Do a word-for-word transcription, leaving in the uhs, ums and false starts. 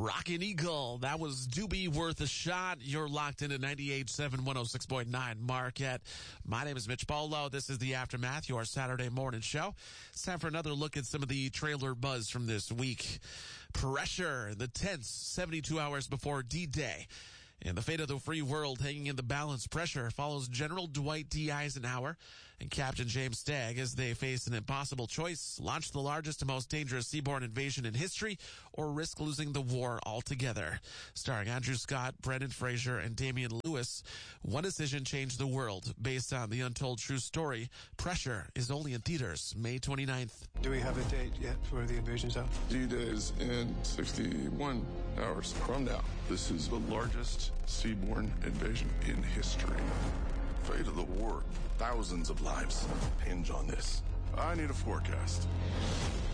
Rockin' Eagle. That was Doobie Worth a Shot. You're locked into ninety-eight point seven, one oh six point nine Marquette. My name is Mitch Bolo. This is The Aftermath, your Saturday morning show. It's time for another look at some of the trailer buzz from this week. Pressure, the tense seventy-two hours before D-Day. And the fate of the free world hanging in the balance. Pressure follows General Dwight D. Eisenhower and Captain James Stagg as they face an impossible choice: launch the largest and most dangerous seaborne invasion in history, or risk losing the war altogether. Starring Andrew Scott, Brendan Fraser, and Damian Lewis, one decision changed the world. Based on the untold true story, Pressure is only in theaters May twenty-ninth. Do we have a date yet for the invasion zone? D-Day is in sixty-one hours from now. This is the largest seaborne invasion in history. Fate of the war, thousands of lives hinge on this. I need a forecast.